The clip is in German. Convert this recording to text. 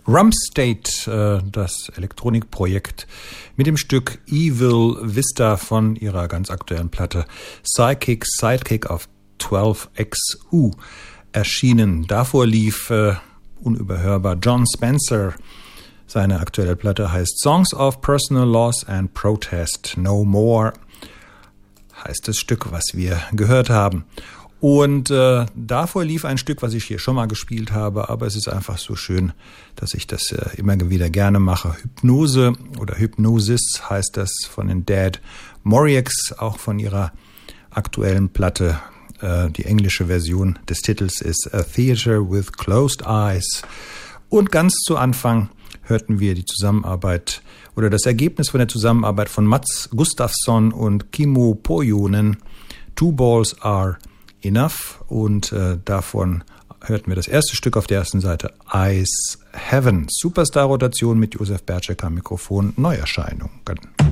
Rumstate, das Elektronikprojekt mit dem Stück Evil Vista von ihrer ganz aktuellen Platte Psychic Sidekick auf 12XU erschienen. Davor lief unüberhörbar Jon Spencer. Seine aktuelle Platte heißt Songs of Personal Loss and Protest No More, heißt das Stück, was wir gehört haben. Und davor lief ein Stück, was ich hier schon mal gespielt habe, aber es ist einfach so schön, dass ich das immer wieder gerne mache. Hypnose oder Hypnosis heißt das von den Dead Moriacs, auch von ihrer aktuellen Platte. Die englische Version des Titels ist A Theater with Closed Eyes. Und ganz zu Anfang hörten wir die Zusammenarbeit oder das Ergebnis von der Zusammenarbeit von Mats Gustafsson und Kimmo Pohjonen. Two Balls Are Enough, und davon hörten wir das erste Stück auf der ersten Seite, Ice Heaven. Superstar-Rotation mit Josef Berczek am Mikrofon, Neuerscheinungen.